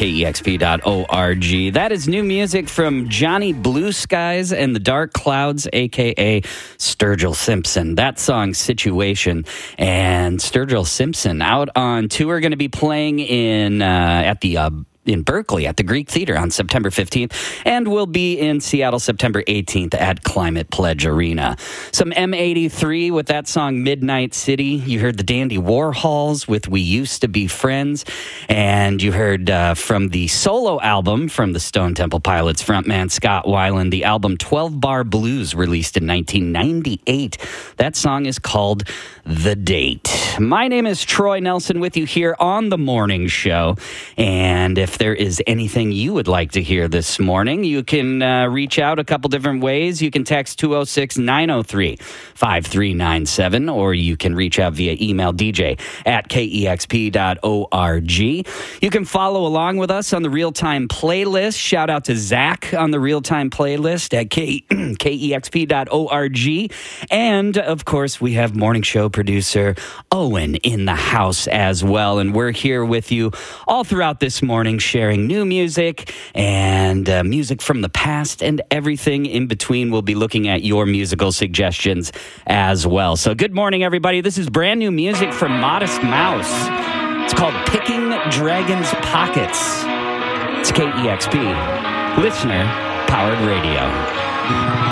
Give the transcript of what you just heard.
KEXP.org. That is new music from Johnny Blue Skies and the Dark Clouds, a.k.a. Sturgill Simpson. That song, Situation. And Sturgill Simpson out on tour, going to be playing in Berkeley at the Greek Theater on September 15th, and will be in Seattle September 18th at Climate Pledge Arena. Some M83 with that song Midnight City. You heard the Dandy Warhols with We Used to Be Friends, and you heard from the solo album from the Stone Temple Pilots frontman Scott Weiland, the album 12 Bar Blues, released in 1998. That song is called The Date. My name is Troy Nelson with you here on The Morning Show, and if there is anything you would like to hear this morning, you can reach out a couple different ways. You can text 206-903-5397, or you can reach out via email, dj@kexp.org. You can follow along with us on the Real-Time Playlist. Shout out to Zach on the Real-Time Playlist at kexp.org. And, of course, we have morning show producer Owen in the house as well. And we're here with you all throughout this morning, sharing new music and music from the past and everything in between. We'll be looking at your musical suggestions as well. So good morning, everybody. This is brand new music from Modest Mouse. It's called Picking Dragon's Pockets. It's KEXP, listener-powered radio.